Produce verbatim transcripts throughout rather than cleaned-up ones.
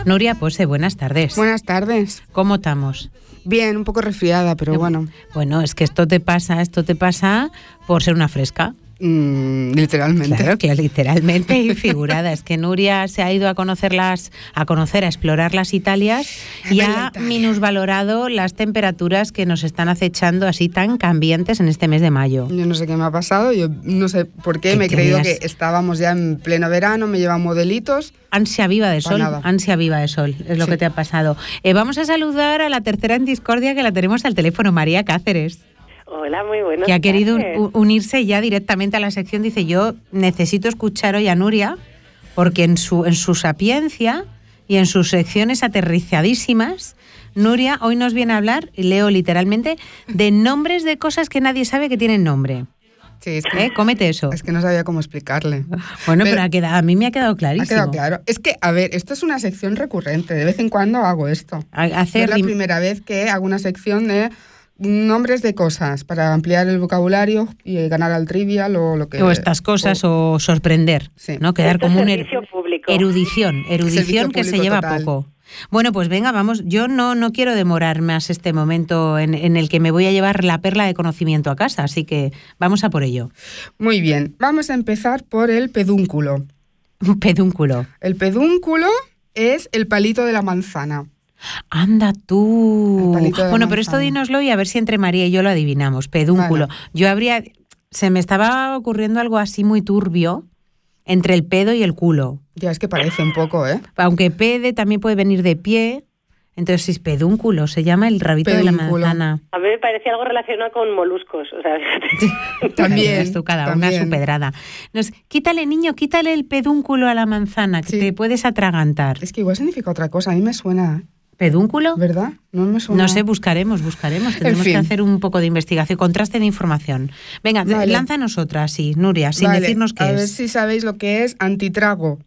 Nuria Pose, buenas tardes. Buenas tardes. ¿Cómo estamos? Bien, un poco resfriada, pero bueno. Bueno, es que esto te pasa, esto te pasa por ser una fresca. Mm, literalmente. Claro, que literalmente y figurada. Es que Nuria se ha ido a conocerlas, a conocer, a explorar las Italias y ha minusvalorado las temperaturas que nos están acechando así tan cambiantes en este mes de mayo. Yo no sé qué me ha pasado, yo no sé por qué, me he creído que estábamos ya en pleno verano, me llevan modelitos. Ansia viva de sol, nada. ansia viva de sol, es lo sí. que te ha pasado. Eh, vamos a saludar a la tercera en discordia que la tenemos al teléfono, María Cáceres. Hola, muy buenas Que ha querido tardes. unirse ya directamente a la sección. Dice, yo necesito escuchar hoy a Nuria, porque en su, en su sapiencia y en sus secciones aterrizadísimas, Nuria hoy nos viene a hablar, y leo literalmente, de nombres de cosas que nadie sabe que tienen nombre. Sí, es que, ¿Eh? Cómete eso. Es que no sabía cómo explicarle. Bueno, pero, pero ha quedado, a mí me ha quedado clarísimo. Ha quedado claro. Es que, a ver, esto es una sección recurrente. De vez en cuando hago esto. Hacer es la primera vez que hago una sección de nombres de cosas para ampliar el vocabulario y ganar al trivial o lo que... O estas cosas o, o sorprender, sí. ¿no? Quedar Esto como un er- erudición, erudición que se lleva total. poco. Bueno, pues venga, vamos. Yo no, no quiero demorar más este momento en, en el que me voy a llevar la perla de conocimiento a casa, así que vamos a por ello. Muy bien, vamos a empezar por el pedúnculo. Un pedúnculo. El pedúnculo es el palito de la manzana. Anda tú. Bueno, manzana. Pero esto dínoslo y a ver si entre María y yo lo adivinamos. Pedúnculo. Vale. Yo habría... Se me estaba ocurriendo algo así muy turbio entre el pedo y el culo. Ya, es que parece un poco, ¿eh? Aunque pede también puede venir de pie. Entonces es pedúnculo, se llama el rabito pedúnculo. De la manzana. A mí me parecía algo relacionado con moluscos. O sea, también. Tú cada también. una su pedrada. Nos, quítale, niño, quítale el pedúnculo a la manzana, que sí. te puedes atragantar. Es que igual significa otra cosa, a mí me suena... ¿Pedúnculo? ¿Verdad? No me suena. No sé, buscaremos, buscaremos. Tenemos en fin. que hacer un poco de investigación, contraste de información. Venga, vale. lánzanos otra, sí, Nuria, sin vale. decirnos qué a es. A ver si sabéis lo que es antitrago.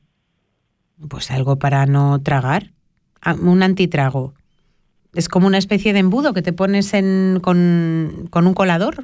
Pues algo para no tragar. Un antitrago. Es como una especie de embudo que te pones en, con, con un colador.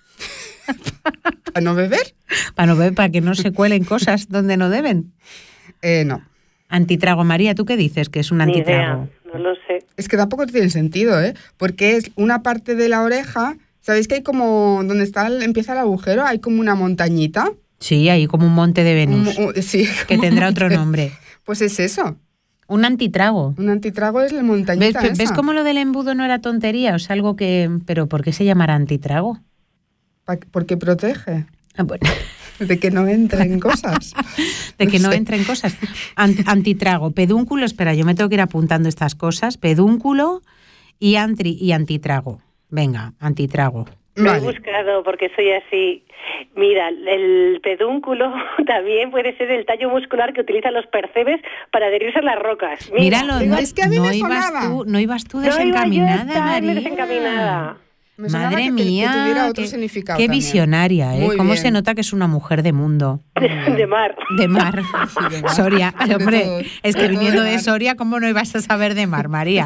¿Para no beber? Para no beber, para que no se cuelen cosas donde no deben. Eh, no. Antitrago. María, ¿tú qué dices que es un Ni antitrago? Idea. No lo sé. Es que tampoco tiene sentido, ¿eh? Porque es una parte de la oreja. ¿Sabéis que hay como, donde está empieza el agujero, hay como una montañita? Sí, hay como un monte de Venus. Un, un, sí, que tendrá otro nombre. Pues es eso. Un antitrago. Un antitrago es la montañita ¿Ves, esa. ¿Ves cómo lo del embudo no era tontería? O sea, algo que... ¿Pero por qué se llamará antitrago? Porque protege. Ah, bueno. De que no entren cosas. De que no, no sé. entren cosas. Ant- antitrago, pedúnculo, espera, yo me tengo que ir apuntando estas cosas. Pedúnculo y, antri- y antitrago. Venga, antitrago. Lo vale. he buscado porque soy así. Mira, el pedúnculo también puede ser el tallo muscular que utilizan los percebes para adherirse a las rocas. Mira, Míralo, no, no, es que a mí no me ibas sonaba. tú, no ibas tú no iba yo a desencaminada, estarme María. desencaminada. Me sonaba Madre que, mía, que tuviera otro qué, significado qué también. visionaria, ¿eh? Muy Cómo bien. se nota que es una mujer de mundo. De, de mar. De mar. Sí, de mar. Soria. Sobre Hombre, todo, es que sobre todo viniendo de de mar. Soria, ¿cómo no ibas a saber de mar, María?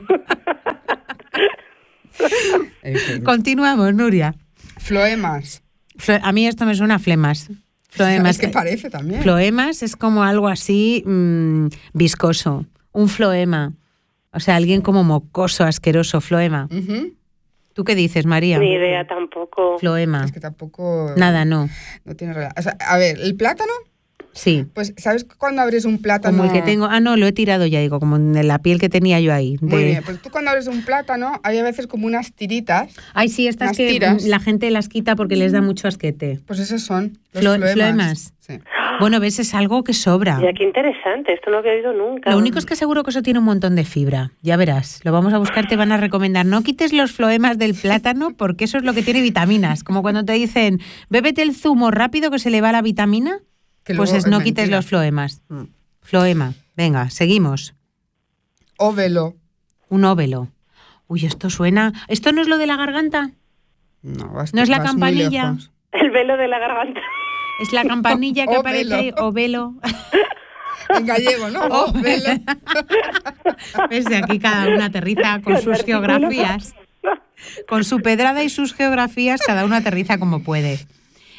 En fin. Continuamos, Nuria. Floemas. Flo- A mí esto me suena a flemas. Floemas. Es que parece también. Floemas es como algo así mmm, viscoso. Un floema. O sea, alguien como mocoso, asqueroso, floema. Uh-huh. ¿Tú qué dices, María? Ni idea tampoco. Floema. Es que tampoco... Nada, no. No tiene relación. O sea, a ver, el plátano, Sí. pues, ¿sabes cuando abres un plátano? Como el que tengo... Ah, no, lo he tirado ya, digo, como de la piel que tenía yo ahí. De... Muy bien, pues tú cuando abres un plátano hay a veces como unas tiritas. Ay, sí, estas Unas que tiras. la gente las quita porque les da mucho asquete. Pues esos son los Flo- floemas. floemas. Sí. Bueno, ves, es algo que sobra. Ya, qué interesante. Esto no lo había oído nunca. Lo único es que seguro que eso tiene un montón de fibra. Ya verás, lo vamos a buscar, te van a recomendar. No quites los floemas del plátano porque eso es lo que tiene vitaminas. Como cuando te dicen, bébete el zumo rápido que se le va la vitamina, Que pues luego es no es quites mentira. los floemas. Mm. Floema, venga, seguimos. Óvelo. Un óvelo. Uy, esto suena... ¿Esto no es lo de la garganta? No, vas, ¿No es la vas muy campanilla? lejos. El velo de la garganta. Es la campanilla que Óvelo. aparece ahí, ovelo. En gallego, ¿no? Oh. Óvelo. Ves, de aquí cada una aterriza con Con sus artículo. geografías. Con su pedrada y sus geografías, cada uno aterriza como puede.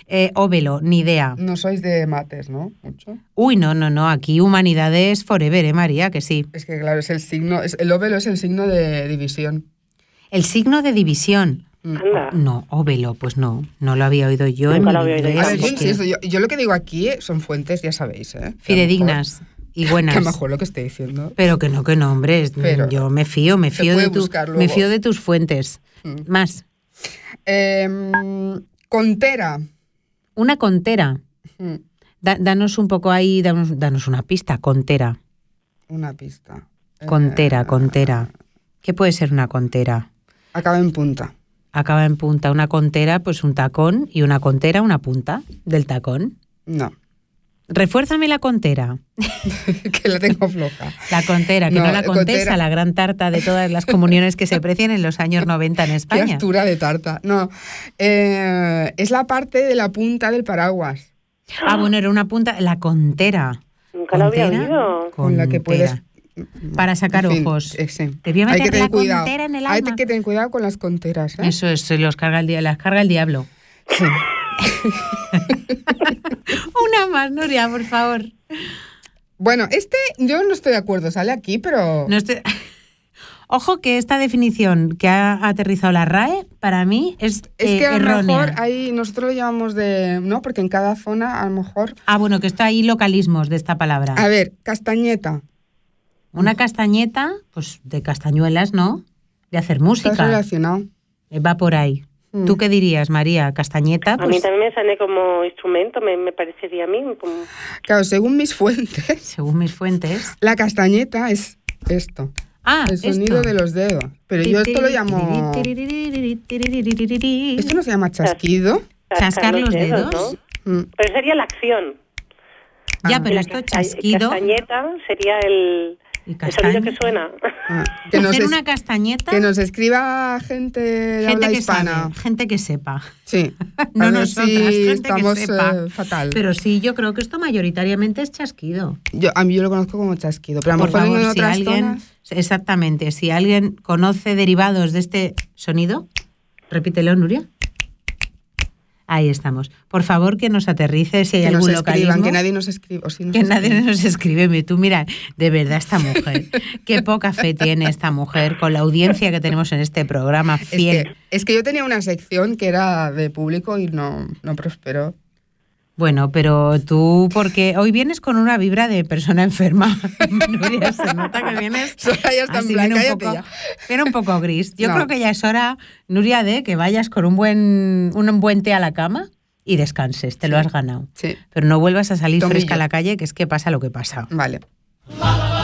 Eh, óvelo, ni idea. No sois de mates, ¿no? Mucho. Uy, no, no, no, aquí humanidades forever, ¿eh, María? Que sí. Es que claro, es el signo, es, el óvelo es el signo de división. El signo de división. Anda. No, óvelo, pues no, no lo había oído yo. Nunca en lo mi había oído inglés, yo. A ver, yo es que- insisto, yo, yo lo que digo aquí son fuentes, ya sabéis, ¿eh? Fidedignas y Que buenas. a lo mejor lo que estoy diciendo. Pero que no, que no, hombre. es- Pero yo me fío, me se fío puede de tu, buscar me luego. fío de tus fuentes. Mm. Más. Eh, contera. Una contera. Mm, Da- danos un poco ahí, danos, danos una pista. Contera. Una pista. Contera, Eh, contera. ¿Qué puede ser una contera? Acaba en punta. Acaba en punta. Una contera, pues un tacón, y una contera, una punta del tacón. No, Refuérzame la contera. que la tengo floja. La contera, que No, no, la contesa, contera. la gran tarta de todas las comuniones que se precian en los años noventa en Qué España. altura de tarta. No, eh, es la parte de la punta del paraguas. Ah, bueno, era una punta, la contera. Nunca lo había Contera, oído. Con la que contera. puedes... Para sacar En fin, ojos. eh, sí. Te voy a Hay meter que tener la cuidado. contera en el Hay alma. que tener cuidado con las conteras, ¿eh? Eso es, se los carga el, dia- las carga el diablo. Sí. Una más, Nuria, por favor. Bueno, este yo no estoy de acuerdo, sale aquí, pero... No estoy- Ojo que esta definición que ha aterrizado la R A E, para mí, es, Es eh, que a lo errónea. mejor ahí nosotros lo llamamos de... No, porque en cada zona a lo mejor... Ah, bueno, que está ahí localismos de esta palabra. A ver, castañeta. Una castañeta, pues de castañuelas, ¿no? De hacer Está música. relacionado. Eh, Va por ahí. Mm. ¿Tú qué dirías, María? ¿Castañeta? A mí Pues, también me sale como instrumento, me, me parecería a mí. Como... Claro, según mis fuentes, según mis fuentes. la castañeta es esto. Ah, El sonido esto. de los dedos. Pero yo esto lo llamo... ¿Esto no se llama chasquido? Chascar los dedos. ¿no? Mm. Pero sería la acción. Ya, Ah. pero La esto casta- chasquido. Castañeta sería el, Y el sonido que castaña. suena. Ah, que, nos Hacer es- una castañeta. que nos escriba gente de gente habla que hispana. sabe, gente que sepa. Sí. No A ver nosotras, si gente estamos que sepa. eh, fatal. Pero sí, yo creo que esto mayoritariamente es chasquido. Yo, a mí yo lo conozco como chasquido, pero a lo Por mejor favor, en si otras alguien, zonas... exactamente, si alguien conoce derivados de este sonido, repítelo, Nuria. Ahí estamos. Por favor, que nos aterrice si hay Que nos algún escriban, localismo. que nadie nos escriba. o sí nos Que nadie escribe. nos escribe. Tú mira, de verdad esta mujer, qué poca fe tiene esta mujer con la audiencia que tenemos en este programa, Es fiel. que, es que yo tenía una sección que era de público y no, no prosperó. Bueno, pero tú, porque hoy vienes con una vibra de persona enferma. Nuria, se nota que vienes. Soraya está en así, plan, viene, un cállate poco, ya. viene un poco gris. Yo No. creo que ya es hora, Nuria, de que vayas con un buen, un buen té a la cama y descanses. Te lo has ganado. Sí, Pero no vuelvas a salir Tomillo. fresca a la calle, que es que pasa lo que pasa. vale.